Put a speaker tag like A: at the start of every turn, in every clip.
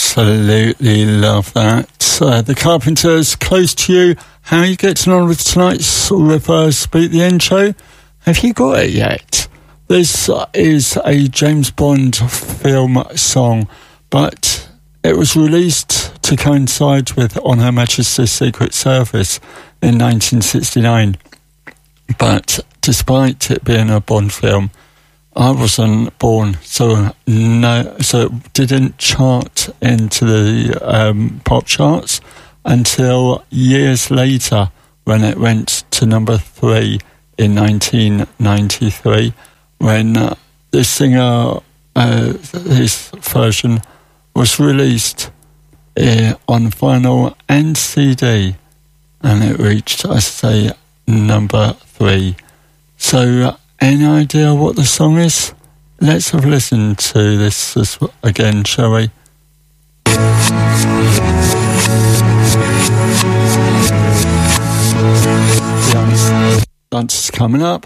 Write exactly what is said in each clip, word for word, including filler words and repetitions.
A: Absolutely love that. Uh, the Carpenters, Close to You. How are you getting on with tonight's Reverse Beat the Intro? Have you got it yet? This is a James Bond film song, but it was released to coincide with On Her Majesty's Secret Service in nineteen sixty-nine. But despite it being a Bond film, I wasn't born, so no, so it didn't chart into the um, pop charts until years later when it went to number three in nineteen ninety-three, when uh, the singer, uh, his version was released uh, on vinyl and C D, and it reached, I say, number three. So, uh, any idea what the song is? Let's have a listen to this again, shall we? The answer's coming up.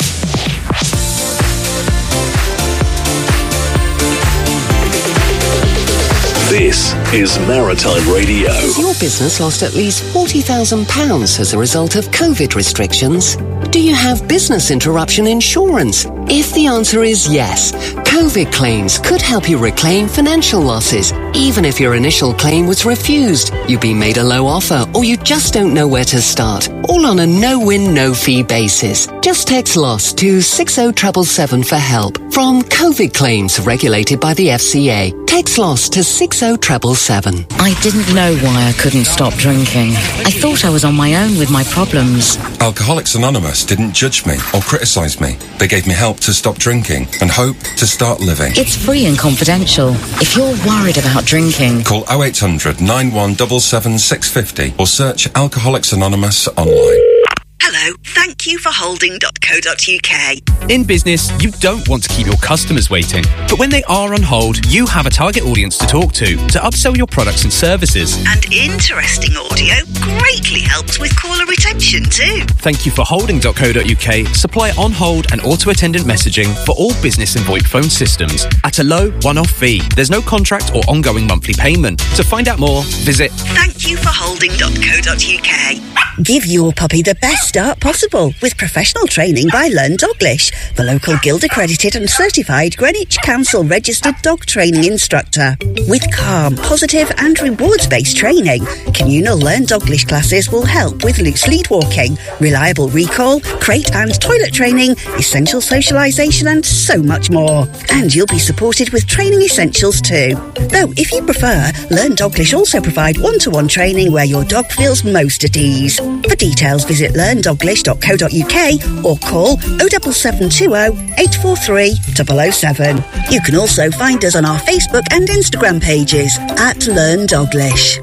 B: This is Maritime Radio.
C: Has your business lost at least forty thousand pounds as a result of COVID restrictions? Do you have business interruption insurance? If the answer is yes, COVID claims could help you reclaim financial losses, even if your initial claim was refused, you've been made a low offer, or you just don't know where to start. All on a no-win, no-fee basis. Just text LOSS to six oh seven seven for help. From COVID claims regulated by the F C A. Text LOSS to six oh seven seven.
D: I didn't know why I couldn't stop drinking. I thought I was on my own with my problems.
E: Alcoholics Anonymous didn't judge me or criticise me. They gave me help to stop drinking and hope to start living.
D: It's free and confidential. If you're worried about drinking,
E: call oh eight hundred, nine one seven seven, six five oh or search Alcoholics Anonymous online.
F: Hello, thank you for holding dot co dot uk.
G: In business, you don't want to keep your customers waiting. But when they are on hold, you have a target audience to talk to to upsell your products and services.
F: And interesting audio greatly helps with caller retention too.
G: Thank you for holding dot co dot uk supply on-hold and auto-attendant messaging for all business and VoIP phone systems at a low one-off fee. There's no contract or ongoing monthly payment. To find out more, visit
F: thank you for holding dot co dot uk.
H: Give your puppy the best start possible with professional training by Learn Doglish, the local Guild accredited and certified Greenwich Council registered dog training instructor. With calm, positive and rewards-based training, communal Learn Doglish classes will help with loose lead walking, reliable recall, crate and toilet training, essential socialisation and so much more. And you'll be supported with training essentials too. Though if you prefer, Learn Doglish also provide one-to-one training where your dog feels most at ease. For details, visit learn doglish dot co dot uk or call oh seven seven two oh, eight four three, zero zero seven. You can also find us on our Facebook and Instagram pages at Learn Doglish.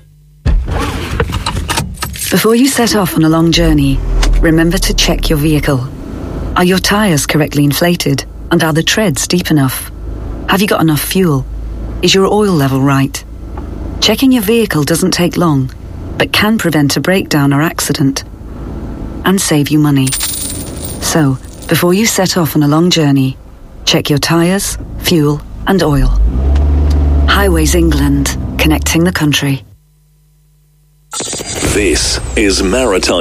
I: Before you set off on a long journey, remember to check your vehicle. Are your tyres correctly inflated? And are the treads deep enough? Have you got enough fuel? Is your oil level right? Checking your vehicle doesn't take long, but can prevent a breakdown or accident and save you money. So, before you set off on a long journey, check your tyres, fuel and oil. Highways England, connecting the country.
B: This is Maritime